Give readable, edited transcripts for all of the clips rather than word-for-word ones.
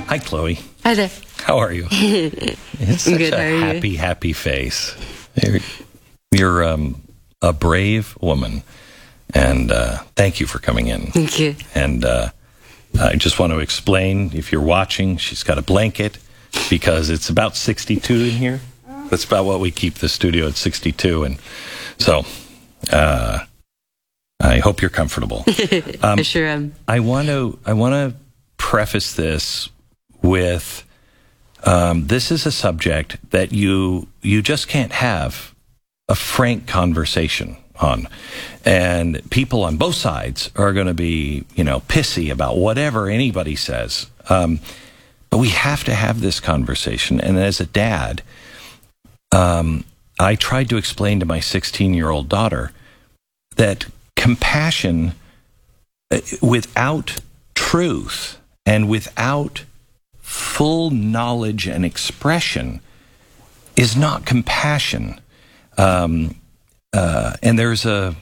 Hi, Chloe. Hi there. How are you? It's such Good, a happy face. You're a brave woman, and thank you for coming in. Thank you. And I just want to explain, if you're watching, she's got a blanket because it's about 62 in here. That's about what we keep the studio at, 62. And so I hope you're comfortable. I sure am. I want to preface this with this is a subject that you just can't have a frank conversation on, and people on both sides are going to be pissy about whatever anybody says, but we have to have this conversation. And as a dad, I tried to explain to my 16-year-old daughter that compassion without truth and without full knowledge and expression is not compassion. And there's a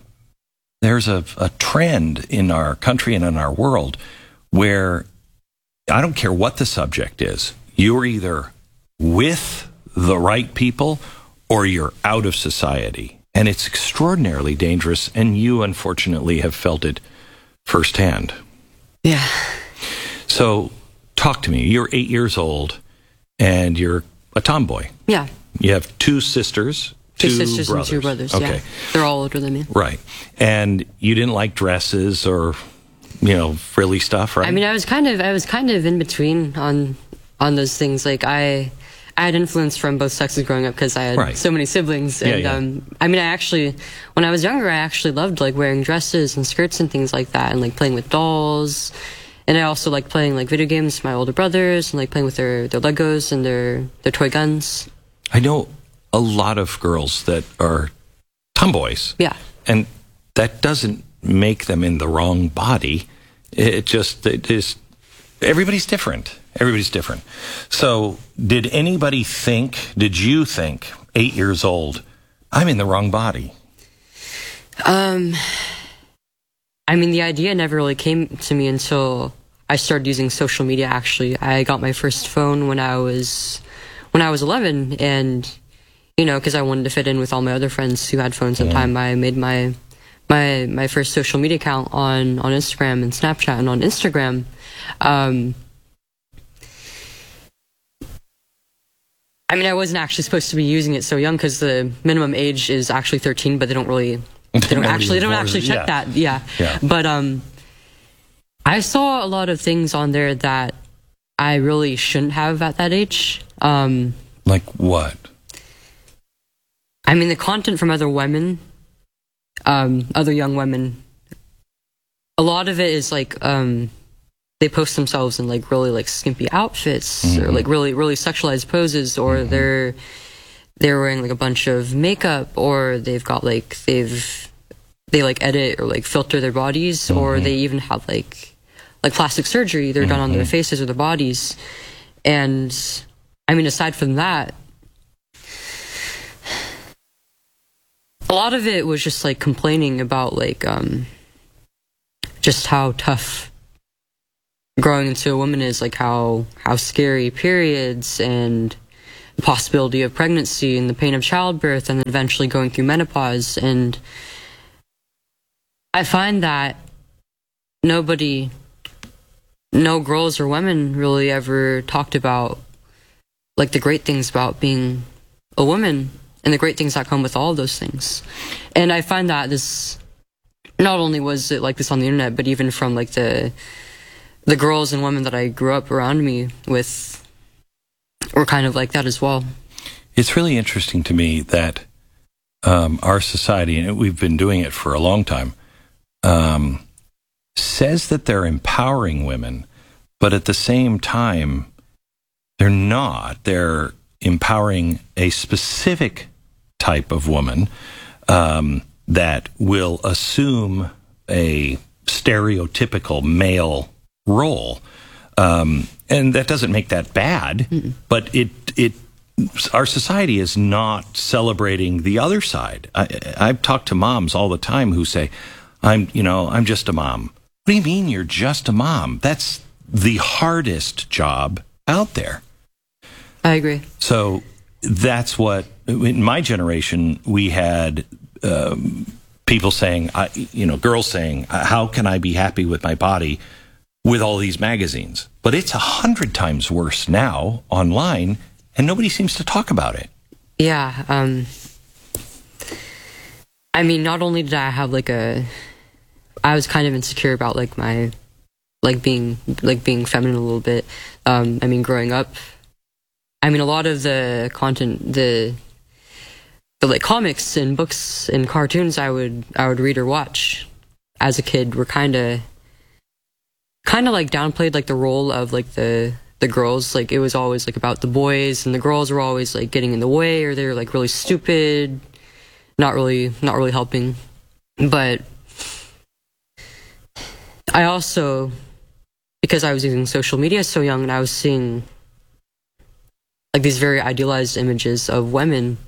trend in our country and in our world where I don't care what the subject is, you're either with the right people or you're out of society. And it's extraordinarily dangerous, and you unfortunately have felt it firsthand. Yeah. So talk to me. You're 8 years old and you're a tomboy. Yeah. You have two sisters. Two sisters brothers. and two brothers. Okay. Yeah. They're all older than me. Right. And you didn't like dresses or, frilly stuff, right? I mean, I was kind of in between on those things. Like I had influence from both sexes growing up because I had so many siblings. And I mean, when I was younger, I actually loved like wearing dresses and skirts and things like that, and like playing with dolls. And I also like playing like video games with my older brothers and like playing with their Legos and their toy guns. I know a lot of girls that are tomboys. Yeah. And that doesn't make them in the wrong body. It is, everybody's different. Everybody's different. So did you think, 8 years old, I'm in the wrong body? I mean, the idea never really came to me until I started using social media, actually. I got my first phone when I was 11, and because I wanted to fit in with all my other friends who had phones at the time, I made my first social media account on Instagram and Snapchat. And on Instagram, I mean, I wasn't actually supposed to be using it so young because the minimum age is actually 13, but they don't actually check that. Yeah. But I saw a lot of things on there that I really shouldn't have at that age. Like what? I mean, the content from other women, other young women, a lot of it is like they post themselves in like really like skimpy outfits or like really really sexualized poses, or they're wearing like a bunch of makeup, or they've got like they like edit or like filter their bodies, or they even have like plastic surgery either done on their faces or their bodies. And I mean, aside from that, a lot of it was just like complaining about like just how tough growing into a woman is, like how scary periods and the possibility of pregnancy and the pain of childbirth and then eventually going through menopause. And I find that no girls or women really ever talked about like the great things about being a woman and the great things that come with all of those things. And I find that this, not only was it like this on the internet, but even from like the girls and women that I grew up around me with were kind of like that as well. It's really interesting to me that our society, and we've been doing it for a long time, says that they're empowering women, but at the same time, they're not. They're empowering a specific type of woman that will assume a stereotypical male role. And that doesn't make that bad, but our society is not celebrating the other side. I've talked to moms all the time who say, I'm just a mom. What do you mean you're just a mom? That's the hardest job out there. I agree. So that's what, in my generation, we had people saying, girls saying, how can I be happy with my body with all these magazines? But it's 100 times worse now online, and nobody seems to talk about it. Yeah. I mean, not only did I have I was kind of insecure about my being feminine a little bit. I mean, growing up, I mean, a lot of the content, the comics and books and cartoons I would read or watch as a kid were kind of downplayed the role of the girls. It was always about the boys, and the girls were always getting in the way, or they were really stupid, not really helping. But I also, because I was using social media so young, and I was seeing these very idealized images of women.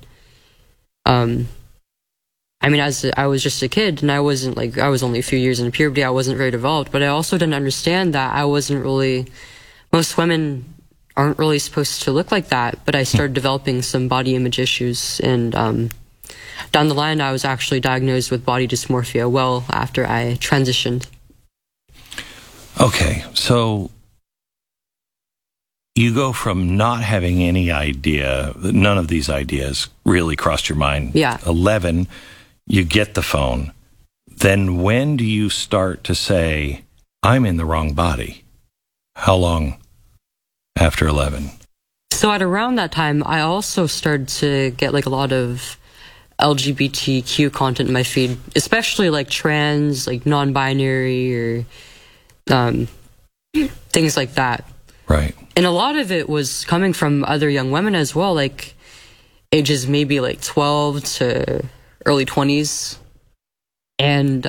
I mean, as I was just a kid, and I wasn't I was only a few years into puberty, I wasn't very developed, but I also didn't understand that most women aren't really supposed to look like that. But I started developing some body image issues, and down the line, I was actually diagnosed with body dysmorphia well after I transitioned. Okay, so you go from not having any idea, none of these ideas really crossed your mind. Yeah. 11, you get the phone. Then when do you start to say, I'm in the wrong body? How long after 11? So at around that time, I also started to get a lot of LGBTQ content in my feed, especially trans, non-binary, or things like that. Right. And a lot of it was coming from other young women as well, ages maybe 12 to early 20s. And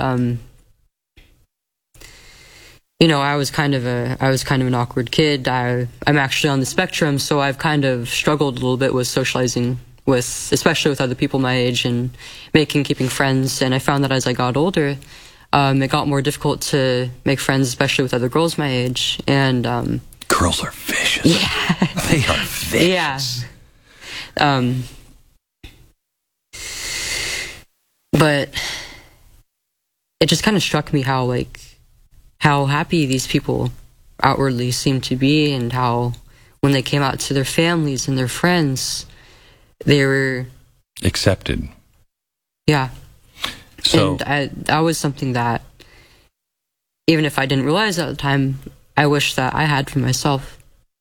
I was kind of an awkward kid. I'm actually on the spectrum, so I've kind of struggled a little bit with socializing especially with other people my age, and keeping friends. And I found that as I got older, it got more difficult to make friends, especially with other girls my age. And girls are vicious. Yeah. They are vicious. Yeah. But it just kind of struck me how happy these people outwardly seemed to be, and how when they came out to their families and their friends, they were accepted. Yeah. So and that was something that, even if I didn't realize at the time, I wish that I had for myself.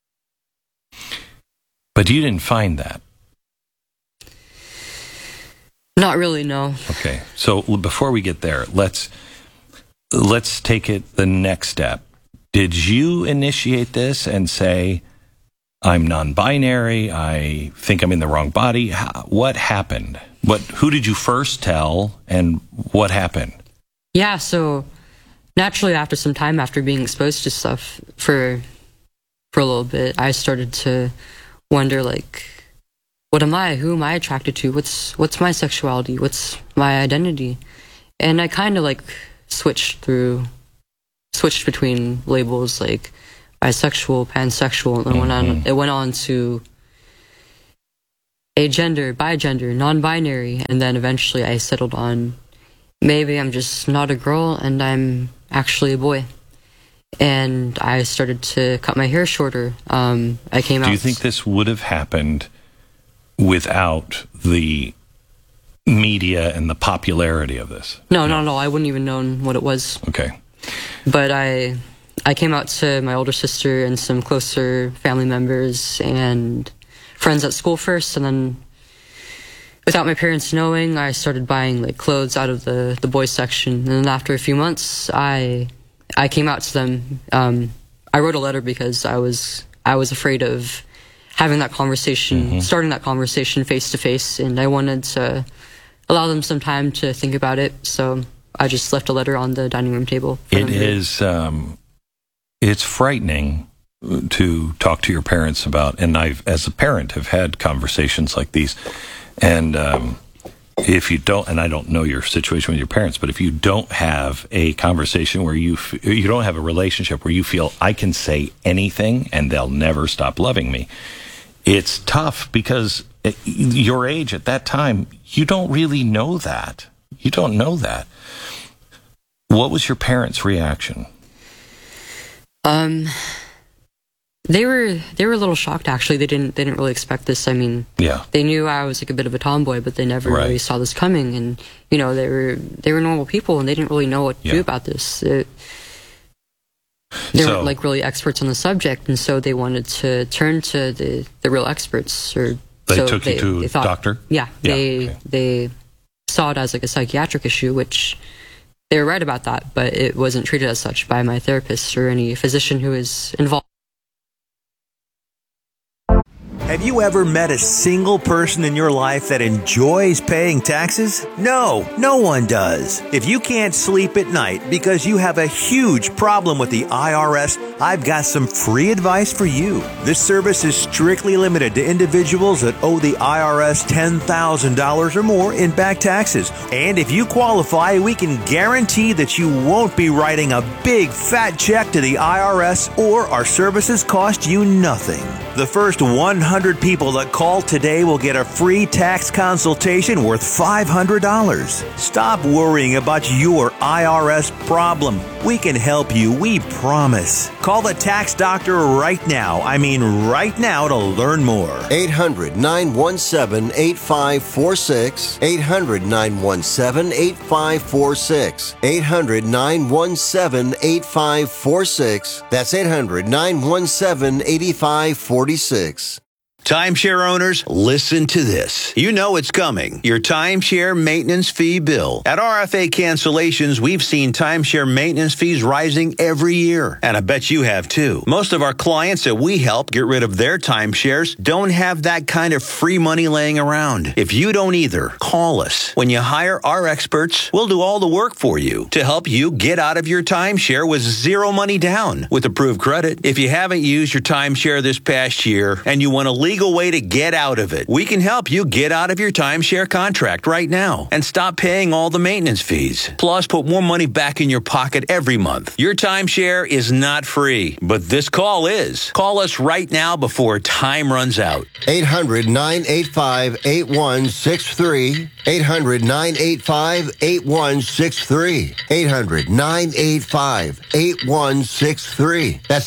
But you didn't find that? Not really, no. Okay. So before we get there, let's take it the next step. Did you initiate this and say, I'm non-binary, I think I'm in the wrong body? What happened? Who did you first tell, and what happened? Yeah, so naturally, after some time, after being exposed to stuff for a little bit, I started to wonder, what am I? Who am I attracted to? What's my sexuality? What's my identity? And I kind of switched between labels bisexual, pansexual, and it went on to agender, bigender, non-binary, and then eventually I settled on maybe I'm just not a girl and I'm actually a boy. And I started to cut my hair shorter. I came out. Do you think this would have happened without the media and the popularity of this? No, not at all. I wouldn't even known what it was. Okay. But I came out to my older sister and some closer family members and friends at school first, and then without my parents knowing, I started buying clothes out of the boys section. And then after a few months, I came out to them. I wrote a letter because I was afraid of having that conversation, starting that conversation face to face, and I wanted to allow them some time to think about it. So I just left a letter on the dining room table. It's frightening to talk to your parents about, and I've, as a parent, have had conversations like these, and if you don't, and I don't know your situation with your parents, but if you don't have a conversation where you don't have a relationship where you feel I can say anything and they'll never stop loving me, it's tough because at your age at that time, you don't really know that. You don't know that. What was your parents' reaction? They were a little shocked, actually. They didn't really expect this. I mean, Yeah. they knew I was like a bit of a tomboy, but they never Right. really saw this coming. And you know, they were normal people, and they didn't really know what to Yeah. do about this. They weren't like really experts on the subject, and so they wanted to turn to the real experts. Or They so took you to they a thought, doctor? Yeah, Yeah, okay. they saw it as like a psychiatric issue, which they were right about that, but it wasn't treated as such by my therapist or any physician who is involved. Have you ever met a single person in your life that enjoys paying taxes? No, no one does. If you can't sleep at night because you have a huge problem with the IRS, I've got some free advice for you. This service is strictly limited to individuals that owe the IRS $10,000 or more in back taxes. And if you qualify, we can guarantee that you won't be writing a big fat check to the IRS, or our services cost you nothing. The first 100 people that call today will get a free tax consultation worth $500. Stop worrying about your IRS problem. We can help you, we promise. Call the tax doctor right now. I mean right now, to learn more. 800-917-8546. 800-917-8546. 800-917-8546. That's 800-917-8546. Timeshare owners, listen to this. You know it's coming. Your timeshare maintenance fee bill. At RFA Cancellations, we've seen timeshare maintenance fees rising every year. And I bet you have too. Most of our clients that we help get rid of their timeshares don't have that kind of free money laying around. If you don't either, call us. When you hire our experts, we'll do all the work for you to help you get out of your timeshare with zero money down with approved credit. If you haven't used your timeshare this past year and you want to legal way to get out of it, we can help you get out of your timeshare contract right now and stop paying all the maintenance fees. Plus, put more money back in your pocket every month. Your timeshare is not free, but this call is. Call us right now before time runs out. 800-985-8163. 800-985-8163. 800-985-8163. That's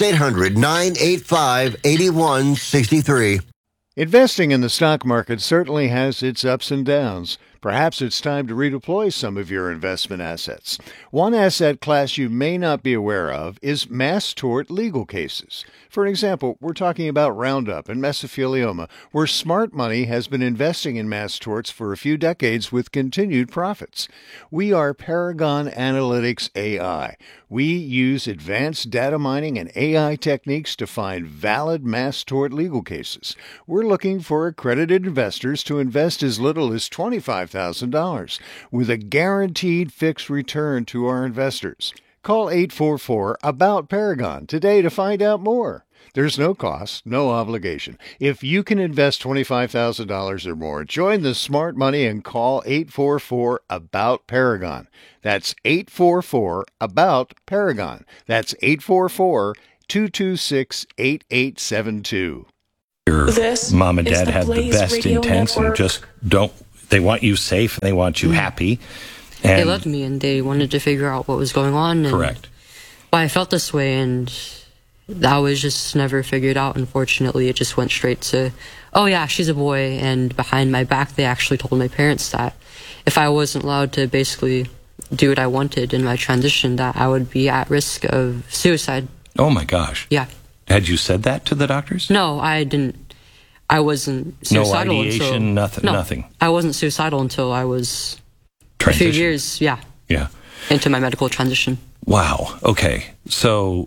800-985-8163. Investing in the stock market certainly has its ups and downs. Perhaps it's time to redeploy some of your investment assets. One asset class you may not be aware of is mass tort legal cases. For example, we're talking about Roundup and mesothelioma, where smart money has been investing in mass torts for a few decades with continued profits. We are Paragon Analytics AI. We use advanced data mining and AI techniques to find valid mass tort legal cases. We're looking for accredited investors to invest as little as $25,000 with a guaranteed fixed return to our investors. Call 844-ABOUT-PARAGON today to find out more. There's no cost, no obligation. If you can invest $25,000 or more, join the smart money and call 844-ABOUT-PARAGON. That's 844-ABOUT-PARAGON. That's 844-226-8872. Your This mom and is dad the have the Blaze best Radio intents Network. and just they want you safe and they want you happy. They And loved me, and they wanted to figure out what was going on. And correct. why I felt this way, and that was just never figured out. Unfortunately, it just went straight to, oh yeah, she's a boy. And behind my back, they actually told my parents that if I wasn't allowed to basically do what I wanted in my transition, that I would be at risk of suicide. Oh my gosh. Yeah. Had you said that to the doctors? No, I didn't. I wasn't suicidal ideation, until nothing. I wasn't suicidal until I was a Transition. few years, Yeah. into my medical transition. Wow. Okay. So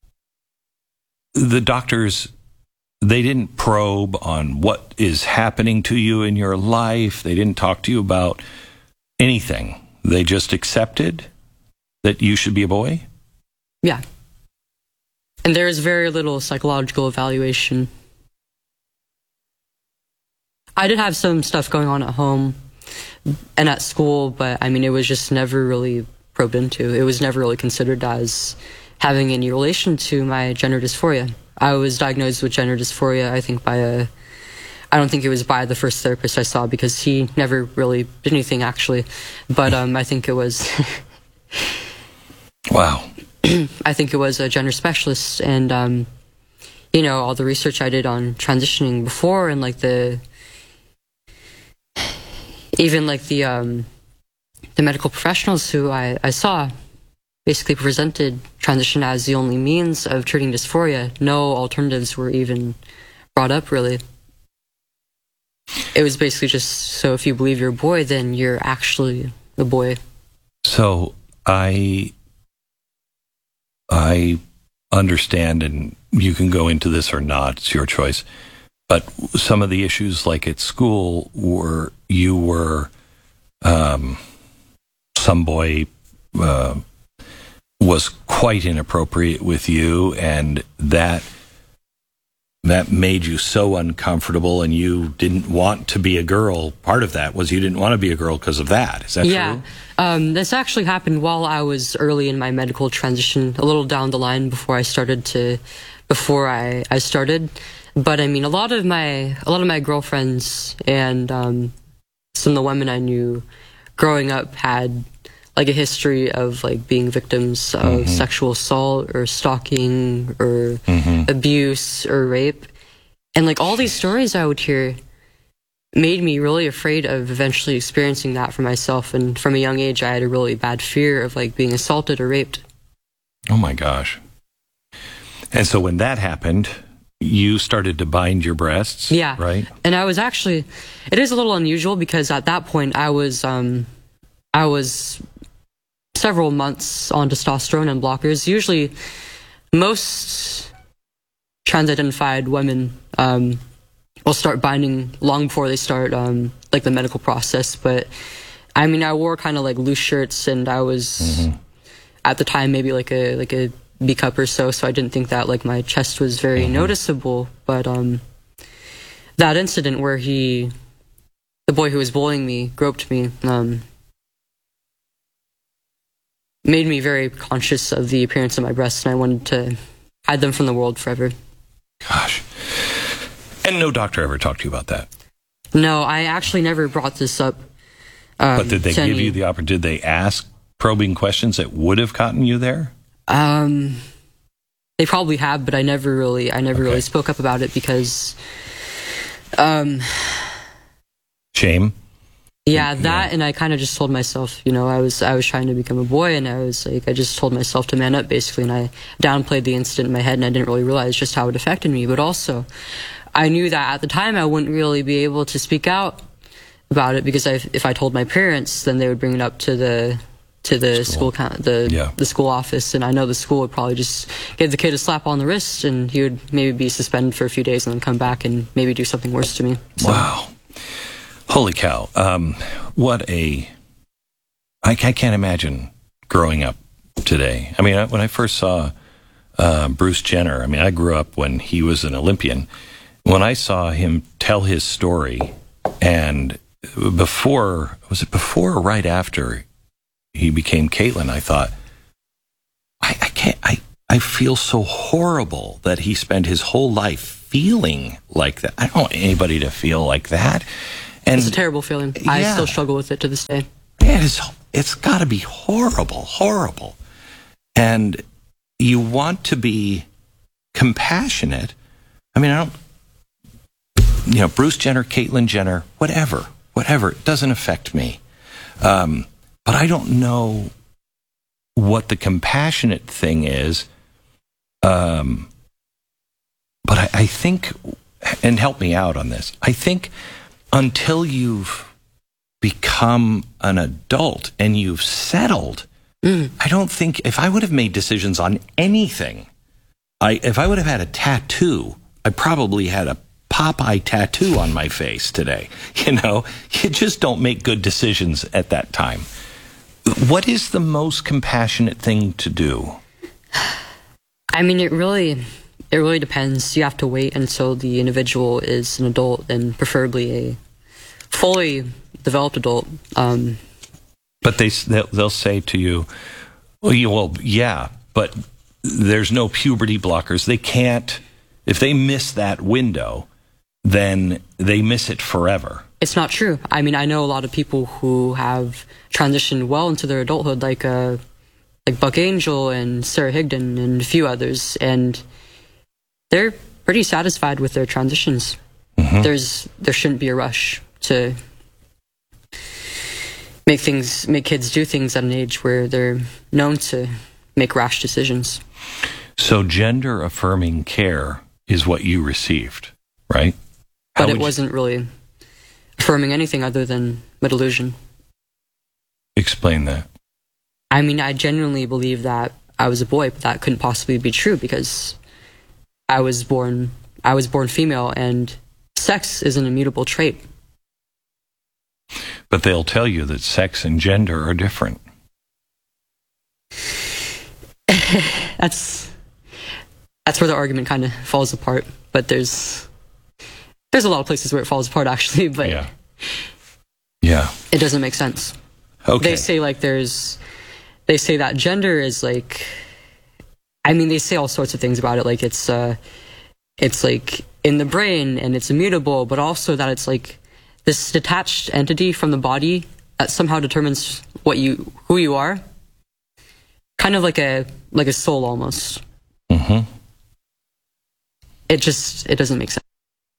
the doctors, they didn't probe on what is happening to you in your life. They didn't talk to you about anything. They just accepted that you should be a boy? Yeah. And there is very little psychological evaluation. I did have some stuff going on at home. and at school, but I mean, it was just never really probed into. It was never really considered as having any relation to my gender dysphoria. I was diagnosed with gender dysphoria, I think, I don't think it was by the first therapist I saw, because he never really did anything, actually. But I think it was... Wow. I think it was a gender specialist, and, you know, all the research I did on transitioning before, and, like, the medical professionals who I saw basically presented transition as the only means of treating dysphoria. No alternatives were even brought up, really. It was basically just, so if you believe you're a boy, then you're actually a boy. So I understand, and you can go into this or not, it's your choice, but some of the issues, like at school, were you were some boy was quite inappropriate with you, and that made you so uncomfortable, and you didn't want to be a girl. Part of that was you didn't want to be a girl because of that. Is that true? Yeah. This actually happened while I was early in my medical transition, a little down the line before I started. But I mean, a lot of my girlfriends and some of the women I knew growing up had like a history of like being victims of sexual assault or stalking or abuse or rape. And like all these stories I would hear made me really afraid of eventually experiencing that for myself. And from a young age, I had a really bad fear of like being assaulted or raped. Oh my gosh. And so when that happened, you started to bind your breasts, yeah, right? And I was actually, it is a little unusual because at that point I was several months on testosterone and blockers. Usually most trans-identified women will start binding long before they start like the medical process. But I mean, I wore kind of like loose shirts, and I was at the time maybe like a B cup or so I didn't think that like my chest was very noticeable. But that incident where the boy who was bullying me groped me, made me very conscious of the appearance of my breasts, and I wanted to hide them from the world forever. Gosh. And no doctor ever talked to you about that? No, I actually never brought this up. But did they give you the opportunity? Did they ask probing questions that would have gotten you there? They probably have, but I never really spoke up about it because shame. Yeah, that, and I kind of just told myself, you know, I was trying to become a boy, and I just told myself to man up, basically, and I downplayed the incident in my head, and I didn't really realize just how it affected me. But also, I knew that at the time I wouldn't really be able to speak out about it, because if I told my parents, then they would bring it up to the school the school office, and I know the school would probably just give the kid a slap on the wrist, and he would maybe be suspended for a few days and then come back and maybe do something worse to me. So. Wow. Holy cow. I can't imagine growing up today. I mean, when I first saw Bruce Jenner, I mean, I grew up when he was an Olympian. When I saw him tell his story, and was it before or right after he became Caitlyn, I thought, I feel so horrible that he spent his whole life feeling like that. I don't want anybody to feel like that. And it's a terrible feeling. Yeah. I still struggle with it to this day. It's got to be horrible. And you want to be compassionate. I mean, Bruce Jenner, Caitlyn Jenner, whatever, it doesn't affect me. But I don't know what the compassionate thing is. But I think, and help me out on this, I think until you've become an adult and you've settled, I don't think, if I would have made decisions on anything, if I would have had a tattoo, I probably had a Popeye tattoo on my face today. You know, you just don't make good decisions at that time. What is the most compassionate thing to do? I mean, it really depends. You have to wait until the individual is an adult, and preferably a fully developed adult. But they'll say to you, well, yeah, but there's no puberty blockers. They can't, if they miss that window, then they miss it forever. It's not true. I mean, I know a lot of people who have transitioned well into their adulthood, like Buck Angel and Sarah Higdon and a few others, and they're pretty satisfied with their transitions. Mm-hmm. There shouldn't be a rush to make kids do things at an age where they're known to make rash decisions. So gender affirming care is what you received, right? But it wasn't really affirming anything other than Midillusion. Explain that. I mean, I genuinely believe that I was a boy, but that couldn't possibly be true because I was born female, and sex is an immutable trait. But they'll tell you that sex and gender are different. That's where the argument kind of falls apart. But there's a lot of places where it falls apart, actually. But yeah, it doesn't make sense. Okay. They say that gender is like, I mean, they say all sorts of things about it, like it's like in the brain and it's immutable, but also that it's like this detached entity from the body that somehow determines who you are, kind of like a soul almost. Mm-hmm. It doesn't make sense.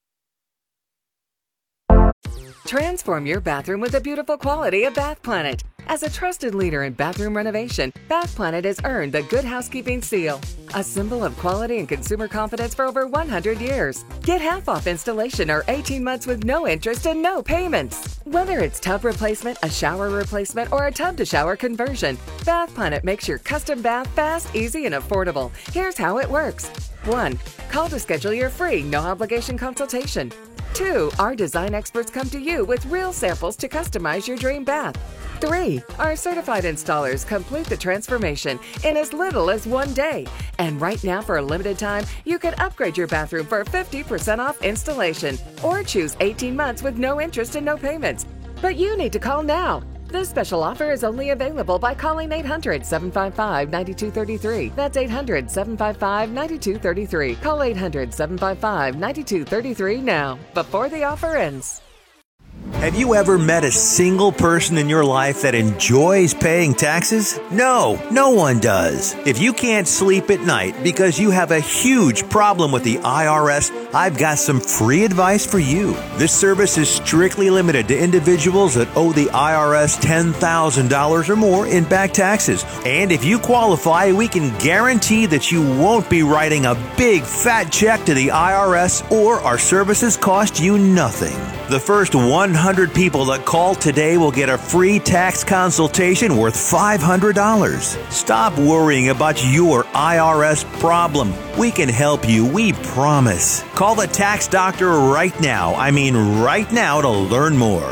Transform your bathroom with the beautiful quality of Bath Planet. As a trusted leader in bathroom renovation, Bath Planet has earned the Good Housekeeping seal, a symbol of quality and consumer confidence for over 100 years. Get half off installation or 18 months with no interest and no payments. Whether it's tub replacement, a shower replacement, or a tub-to-shower conversion, Bath Planet makes your custom bath fast, easy, and affordable. Here's how it works. 1. Call to schedule your free, no-obligation consultation. 2. Our design experts come to you with real samples to customize your dream bath. 3. Our certified installers complete the transformation in as little as 1 day. And right now, for a limited time, you can upgrade your bathroom for 50% off installation or choose 18 months with no interest and no payments. But you need to call now. This special offer is only available by calling 800-755-9233. That's 800-755-9233. Call 800-755-9233 now, before the offer ends. Have you ever met a single person in your life that enjoys paying taxes? No, no one does. If you can't sleep at night because you have a huge problem with the IRS, I've got some free advice for you. This service is strictly limited to individuals that owe the IRS $10,000 or more in back taxes. And if you qualify, we can guarantee that you won't be writing a big fat check to the IRS, or our services cost you nothing. The first 100 people that call today will get a free tax consultation worth $500. Stop worrying about your IRS problem. We can help you, we promise. Call the tax doctor right now. I mean right now, to learn more.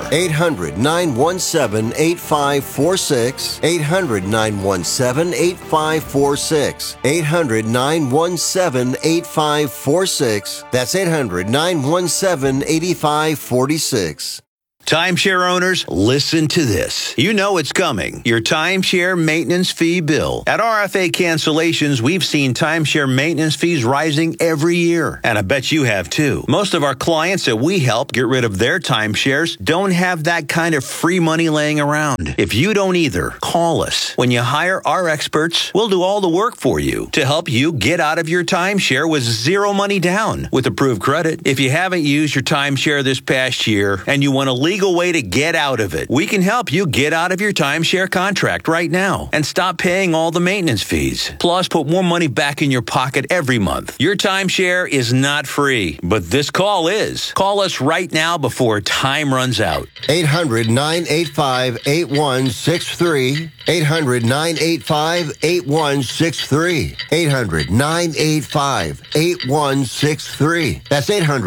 800-917-8546. 800-917-8546. 800-917-8546. That's 800-917-8546. Timeshare owners, listen to this. You know it's coming. Your timeshare maintenance fee bill. At RFA Cancellations, we've seen timeshare maintenance fees rising every year. And I bet you have too. Most of our clients that we help get rid of their timeshares don't have that kind of free money laying around. If you don't either, call us. When you hire our experts, we'll do all the work for you to help you get out of your timeshare with zero money down with approved credit. If you haven't used your timeshare this past year and you want to legal way to get out of it, we can help you get out of your timeshare contract right now and stop paying all the maintenance fees. Plus, put more money back in your pocket every month. Your timeshare is not free, but this call is. Call us right now before time runs out. 800-985-8163. 800-985-8163. 800-985-8163. That's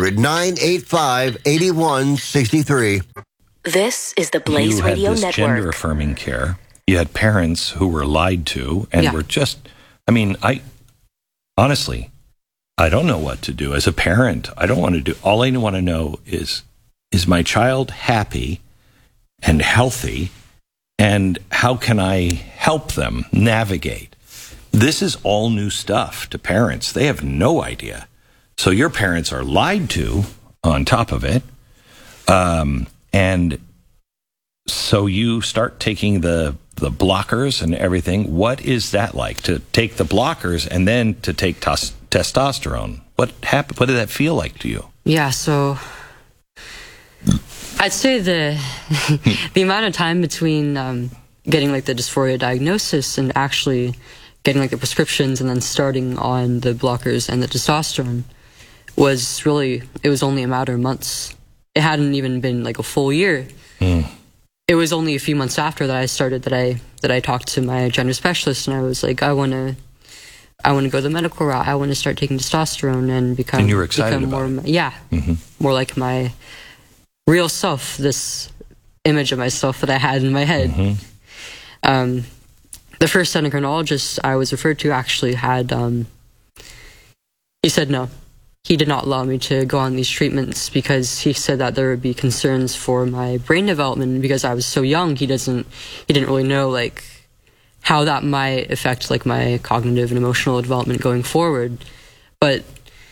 800-985-8163. This is the Blaze Radio Network. You had this gender affirming care. You had parents who were lied to and were just, honestly, I don't know what to do. As a parent, I don't want to do, all I want to know is is my child happy and healthy? And how can I help them navigate? This is all new stuff to parents. They have no idea. So your parents are lied to on top of it. And so you start taking the blockers and everything. What is that like, to take the blockers and then to take testosterone? What happened? What did that feel like to you? Yeah, so I'd say the amount of time between getting like the dysphoria diagnosis and actually getting like the prescriptions and then starting on the blockers and the testosterone was only a matter of months. It hadn't even been like a full year. It was only a few months after that I started that I talked to my gender specialist, and I was like, I want to go the medical route. I want to start taking testosterone and become. And you were excited become more, about it. yeah, more like my real self. This image of myself that I had in my head. The first endocrinologist I was referred to actually had. He said no. He did not allow me to go on these treatments because he said that there would be concerns for my brain development. Because I was so young, he didn't really know like how that might affect like my cognitive and emotional development going forward. But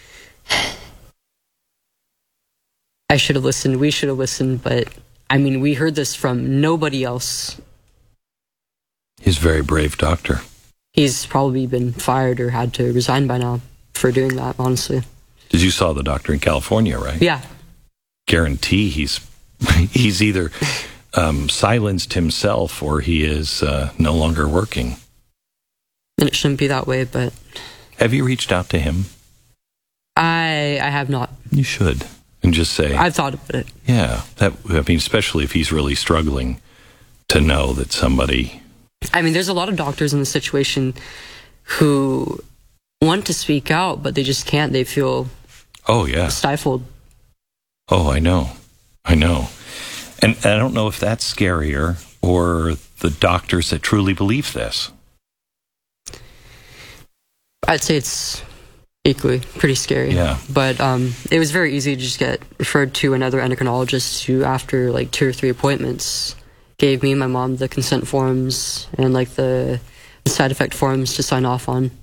I should have listened. We should have listened. But I mean, we heard this from nobody else. He's a very brave doctor. He's probably been fired or had to resign by now for doing that, honestly. Did you saw the doctor in California, right? Yeah. Guarantee he's either silenced himself or he is no longer working. And it shouldn't be that way, but... Have you reached out to him? I have not. You should. And just say... I've thought about it. Yeah. Especially if he's really struggling to know that somebody... I mean, there's a lot of doctors in this situation who want to speak out, but they just can't. They feel... Oh, yeah. Stifled. Oh, I know. And I don't know if that's scarier or the doctors that truly believe this. I'd say it's equally pretty scary. Yeah. But it was very easy to just get referred to another endocrinologist who, after like 2 or 3 appointments, gave me and my mom the consent forms and like the side effect forms to sign off on.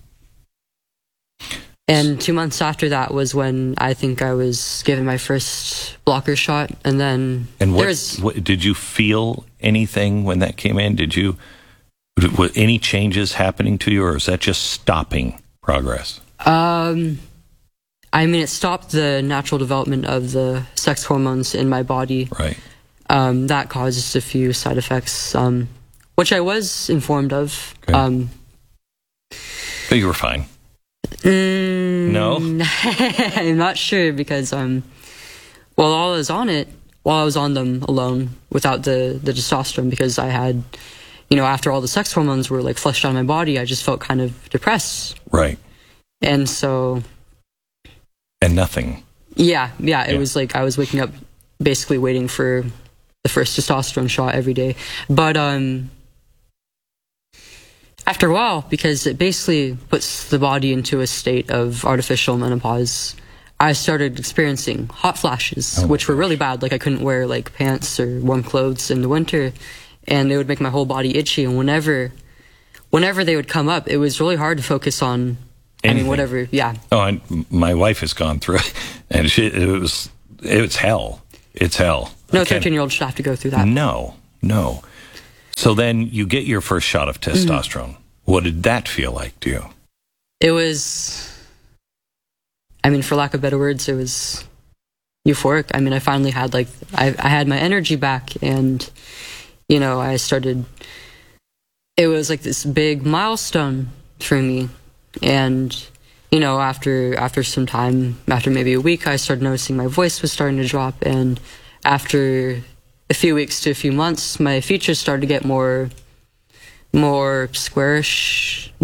And 2 months after that was when I think I was given my first blocker shot, and then... And what did you feel anything when that came in? Were any changes happening to you, or is that just stopping progress? I mean, it stopped the natural development of the sex hormones in my body. Right. That caused a few side effects, which I was informed of. Okay. But you were fine. No? I'm not sure because while I was on them alone without the testosterone, because I had, after all the sex hormones were like flushed out of my body, I just felt kind of depressed. Right. And so... And nothing. Yeah. It was like I was waking up basically waiting for the first testosterone shot every day. But after a while, because it basically puts the body into a state of artificial menopause, I started experiencing hot flashes, which were really bad. Like I couldn't wear like pants or warm clothes in the winter, and it would make my whole body itchy. And whenever they would come up, it was really hard to focus on anything. I mean, whatever. Yeah. Oh, and my wife has gone through it, and it's hell. It's hell. No 13-year-old should have to go through that. No. So then you get your first shot of testosterone. What did that feel like to you? It was, I mean, for lack of better words, it was euphoric. I mean, I finally had I had my energy back, and, I started, it was like this big milestone for me. And, after some time, after maybe a week, I started noticing my voice was starting to drop. And after a few weeks to a few months, my features started to get more squarish,